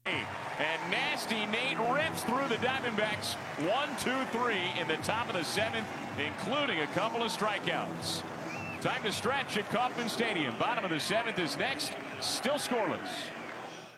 And Nasty Nate rips through the Diamondbacks 1-2-3 in the top of the 7th, including a couple of strikeouts. Time to stretch at Kauffman Stadium. Bottom of the 7th is next. Still scoreless.